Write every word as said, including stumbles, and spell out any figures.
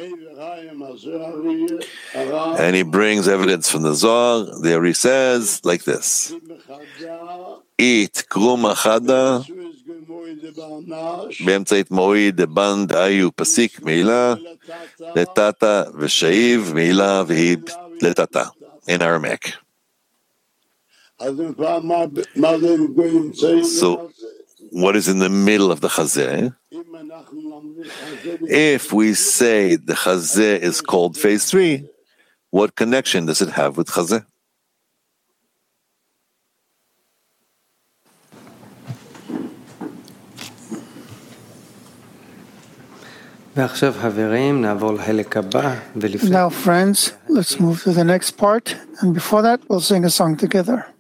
And he brings evidence from the Zohar. There he says like this: It kruma chada באמצעית מועיד דבן דאיו פסיק מעילה לטאטה ושאיב מעילה והיא לטאטה in Aramaic. So what is in the middle of the chazeh? If we say the chazeh is called phase three, what connection does it have with chazeh? Now, friends, let's move to the next part, and before that, we'll sing a song together.